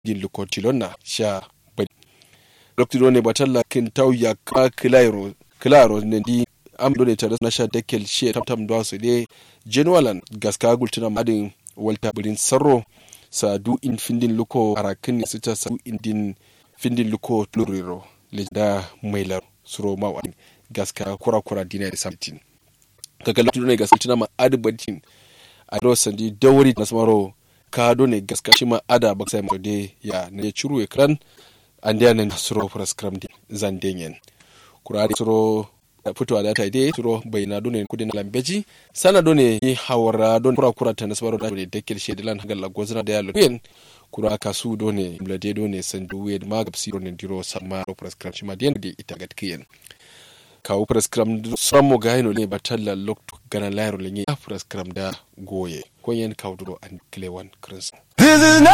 din lukotilona sha bari lokacin ne batalla kin tauya ka kilaro ne di amdo ne tare na sha dekel she tamtam do su de jenwalan gaska gultuna madin walta birin sarro sa du in findin luko arakin sita sa du in findin luko luriro leda mailar suro mawa gaska kura dina da samtin kaga lokacin ne gaska tuna ma adibatin a do sandi dawri nasmaro ka do ne gaska shi ma ada baksa ma de ya ne churu ekran ande ne suro prescribe din zandenyen kurari suro fito da ta ide suro bayna do ne kudin lambeji sana do ne hawara don kura ta nasmaro da ne dekel shedilan hagalla gozna da yalo yen kura kasu do ne blade do ne sandu wed magapsi do ne diro sama prescribe shi ma de ita gatkiyen kawo prescribe samo gaino ne batalla lokto gana layro lenye prescribe da goye ko yen kawo do an klewan kris